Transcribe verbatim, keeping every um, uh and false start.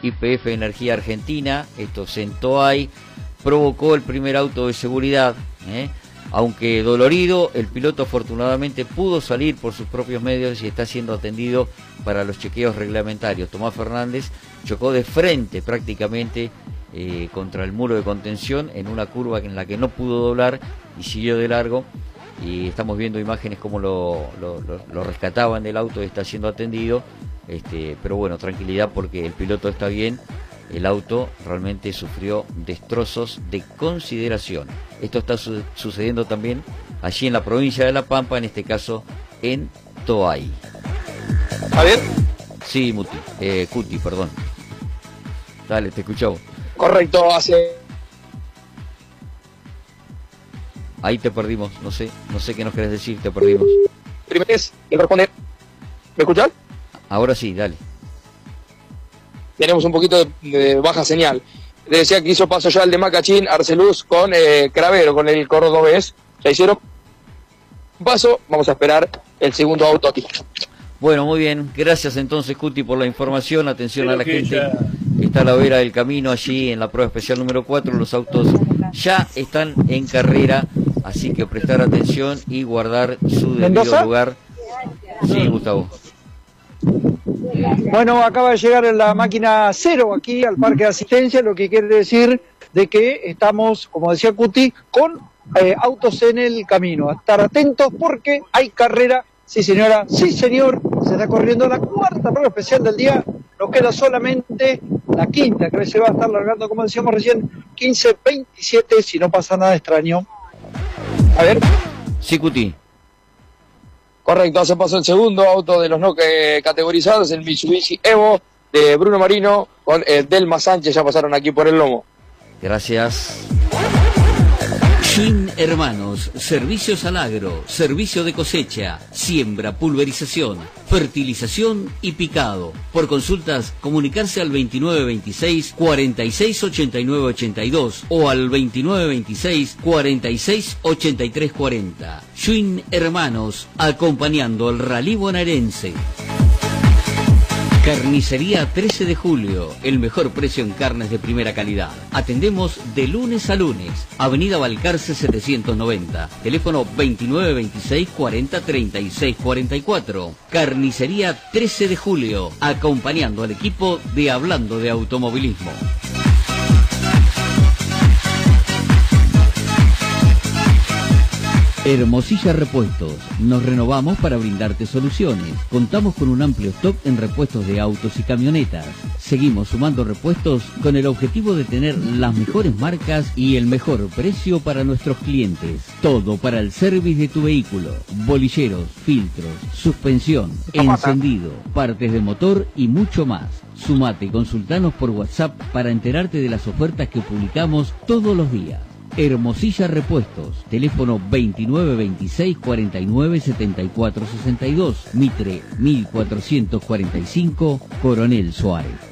Y P F Energía Argentina, esto es en Toay, provocó el primer auto de seguridad, ¿eh? Aunque dolorido, el piloto afortunadamente pudo salir por sus propios medios y está siendo atendido para los chequeos reglamentarios. Tomás Fernández chocó de frente prácticamente eh, contra el muro de contención en una curva en la que no pudo doblar y siguió de largo. Y estamos viendo imágenes como lo, lo, lo, lo rescataban del auto y está siendo atendido. Este, pero bueno, tranquilidad porque el piloto está bien. El auto realmente sufrió destrozos de consideración. Esto está su sucediendo también allí en la provincia de La Pampa, en este caso en Toay. ¿Javier? Sí, Muti, eh, Cuti, perdón. Dale, te escuchamos. Correcto, hace... Ahí te perdimos, no sé, no sé qué nos querés decir, te perdimos. Primero es, le corresponde... ¿Me escuchan? Ahora sí, dale. Tenemos un poquito de, de baja señal. Le decía que hizo paso ya el de Macachín, Arceluz con eh, Cravero, con el cordobés. Ya hicieron un paso, vamos a esperar el segundo auto aquí. Bueno, muy bien, gracias entonces Cuti por la información, atención a la gente que está a la vera del camino allí en la prueba especial número cuatro, los autos ya están en carrera, así que prestar atención y guardar su debido lugar. Sí, Gustavo. Bueno, acaba de llegar en la máquina cero aquí al parque de asistencia, lo que quiere decir de que estamos, como decía Cuti, con eh, autos en el camino. A estar atentos porque hay carrera. Sí, señora, sí, señor, se está corriendo la cuarta prueba especial del día. Nos queda solamente la quinta, que se va a estar largando, como decíamos recién, quince veintisiete, si no pasa nada extraño. A ver. Sí, Cuti. Correcto, hace paso el segundo auto de los no categorizados, el Mitsubishi Evo de Bruno Marino con eh, Delma Sánchez, ya pasaron aquí por el lomo. Gracias. Shin Hermanos, servicios al agro, servicio de cosecha, siembra, pulverización, fertilización y picado. Por consultas, comunicarse al veintinueve veintiséis, cuarenta y seis ochenta y nueve ochenta y dos o al veintinueve veintiséis, cuarenta y seis ochenta y tres cuarenta. Shin Hermanos, acompañando al rally bonaerense. Carnicería trece de julio, el mejor precio en carnes de primera calidad. Atendemos de lunes a lunes. Avenida Balcarce setecientos noventa. Teléfono veintinueve veintiséis, cuarenta, treinta y seis cuarenta y cuatro. Carnicería trece de julio, acompañando al equipo de Hablando de Automovilismo. Hermosilla Repuestos. Nos renovamos para brindarte soluciones. Contamos con un amplio stock en repuestos de autos y camionetas. Seguimos sumando repuestos con el objetivo de tener las mejores marcas y el mejor precio para nuestros clientes. Todo para el service de tu vehículo. Bolilleros, filtros, suspensión, encendido, partes de motor y mucho más. Sumate y consultanos por WhatsApp para enterarte de las ofertas que publicamos todos los días. Hermosilla Repuestos, teléfono veintinueve veintiséis, cuarenta y nueve setenta y cuatro sesenta y dos, Mitre mil cuatrocientos cuarenta y cinco, Coronel Suárez.